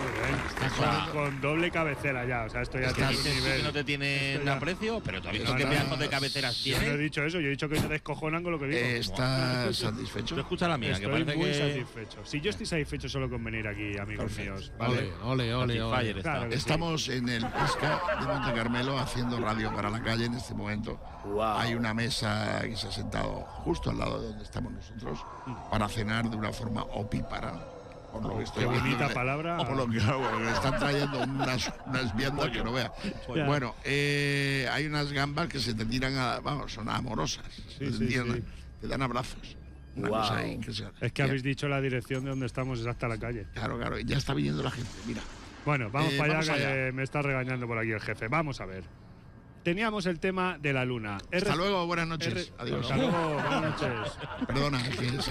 Con doble cabecera ya, o sea, esto ya tiene un nivel. Que no te tienen aprecio, pero tú has visto qué pedazos de cabeceras tiene. Yo no he dicho eso, yo he dicho que se descojonan con lo que digo. ¿Estás satisfecho? Tú escucha la mía, estoy que parece muy que satisfecho. Si yo estoy satisfecho solo con venir aquí, amigos míos. ¿vale? Ole. Claro que Estamos en el Pesca de Monte Carmelo haciendo radio para la calle en este momento. Hay una mesa que se ha sentado justo al lado de donde estamos nosotros para cenar de una forma opípara. Por lo que estoy Qué bonita viendo, palabra. Por lo que están trayendo unas viandas que no veas. Bueno, hay unas gambas que se te tiran son amorosas. Te dan abrazos. Una cosa ahí impresionante. Es que habéis dicho la dirección de donde estamos, es hasta la calle. Claro, ya está viniendo la gente, mira. Bueno, vamos para allá, que me está regañando por aquí el jefe. Vamos a ver. Teníamos el tema de la luna. Hasta luego, buenas noches. Adiós. Hasta luego, buenas noches. Perdona, es que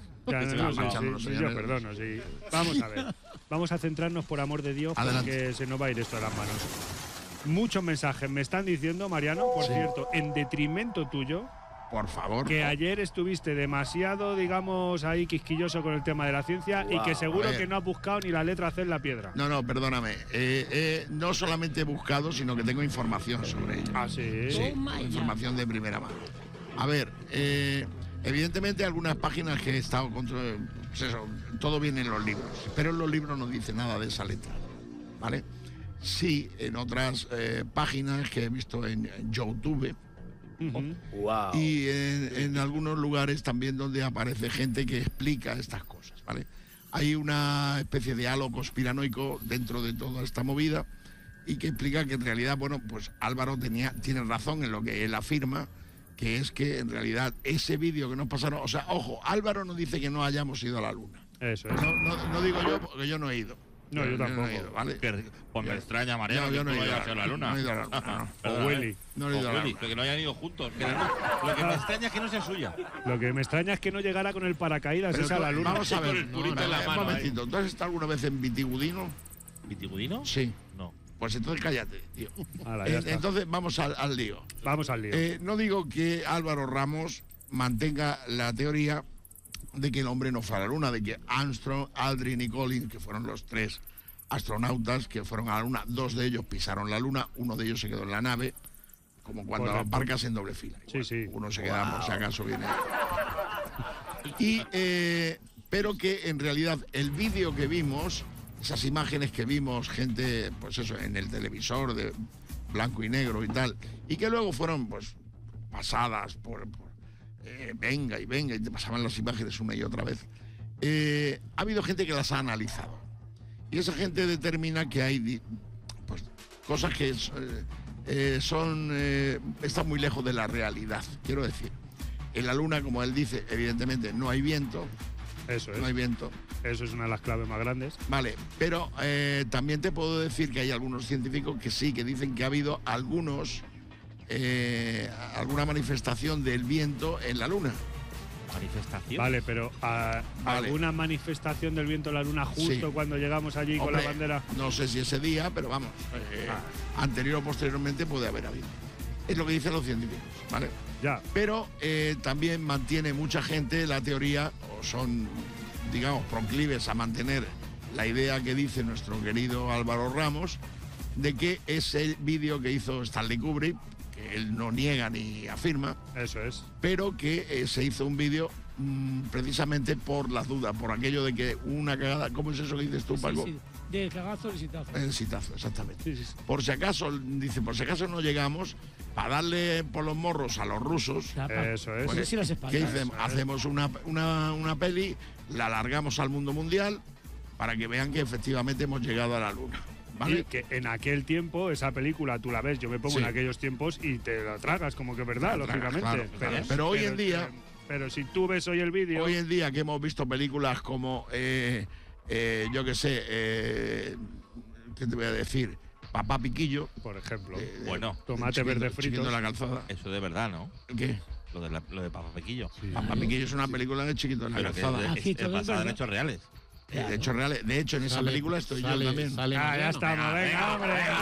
yo perdono, sí. Vamos a ver. Vamos a centrarnos, por amor de Dios, porque se nos va a ir esto de las manos. Muchos mensajes me están diciendo, Mariano, por cierto, en detrimento tuyo. Por favor. Que ayer estuviste demasiado, digamos, ahí quisquilloso con el tema de la ciencia y que seguro que no has buscado ni la letra C en la piedra. No, perdóname. No solamente he buscado, sino que tengo información sobre ello. ¿Ah, sí? Sí, información de primera mano. A ver, evidentemente algunas páginas que he estado contra... Pues eso, todo viene en los libros, pero en los libros no dice nada de esa letra, ¿vale? Sí, en otras páginas que he visto en YouTube. Y en algunos lugares también donde aparece gente que explica estas cosas, ¿vale? Hay una especie de halo conspiranoico dentro de toda esta movida y que explica que en realidad, bueno, pues Álvaro tiene razón en lo que él afirma, que es que en realidad ese vídeo que nos pasaron, o sea, ojo, Álvaro no dice que no hayamos ido a la luna. Eso es. No digo yo porque yo no he ido. No, yo tampoco. No he ido, ¿vale? Pues me extraña, Mariano, yo no que he tú ido vayas a la luna. No he ido a la luna. O Willy. No he ido a la Willy, luna. que no hayan ido juntos. Lo que me extraña es que no sea suya. Lo que me extraña es que no llegara con el paracaídas esa a la luna. Vamos a ver, el purito en la mano, un momentito. ¿Tú has estado alguna vez en Vitigudino? ¿Vitigudino? Sí. No. Pues entonces cállate, tío. Ya está. Entonces vamos al lío. Vamos al lío. No digo que Álvaro Ramos mantenga la teoría de que el hombre no fue a la luna, de que Armstrong, Aldrin y Collins, que fueron los tres astronautas que fueron a la luna, dos de ellos pisaron la luna, uno de ellos se quedó en la nave, como cuando aparcas en doble fila. Igual. Sí. Uno se queda por si acaso viene. Pero que en realidad el vídeo que vimos, esas imágenes que vimos, gente, pues eso, en el televisor de blanco y negro y tal, y que luego fueron pues pasadas por venga y te pasaban las imágenes una y otra vez. Ha habido gente que las ha analizado. Y esa gente determina que hay pues, cosas que están muy lejos de la realidad. Quiero decir, en la luna, como él dice, evidentemente no hay viento. Eso es. No hay viento. Eso es una de las claves más grandes. Vale, pero también te puedo decir que hay algunos científicos que sí, que dicen que ha habido alguna manifestación del viento en la luna. ¿Manifestación? Vale, pero ¿alguna manifestación del viento en la luna justo cuando llegamos allí con la bandera? No sé si ese día, pero vamos, anterior o posteriormente puede haber habido. Es lo que dicen los científicos, ¿vale? Ya. Pero también mantiene mucha gente la teoría, o son, digamos, proclives a mantener la idea que dice nuestro querido Álvaro Ramos, de que ese vídeo que hizo Stanley Kubrick, que él no niega ni afirma. Eso es. Pero que se hizo un vídeo precisamente por las dudas, por aquello de que una cagada, ¿cómo es eso que dices tú, Paco? Sí, de cagazo y sitazo. El sitazo, exactamente. Sí. Por si acaso, dice, por si acaso no llegamos, para darle por los morros a los rusos. Eso es. Pues, ¿qué hacemos? Hacemos una peli, la alargamos al mundo mundial para que vean que efectivamente hemos llegado a la luna. ¿Vale? Y que en aquel tiempo, esa película, tú la ves, yo me pongo en aquellos tiempos y te la tragas, como que es verdad, lógicamente. Claro. Pero hoy en día... Pero si tú ves hoy el vídeo... Hoy en día que hemos visto películas como, yo qué sé, ¿qué te voy a decir? Papá Piquillo. Por ejemplo. Bueno. Tomate verde frito. De la calzada. Eso de verdad, ¿no? ¿Qué? Lo de Papá Piquillo. Sí. Papá Piquillo es una película de Chiquito de la calzada. Es basada en hechos reales. De hecho, en esa película estoy yo también. Ya estamos, venga, hombre.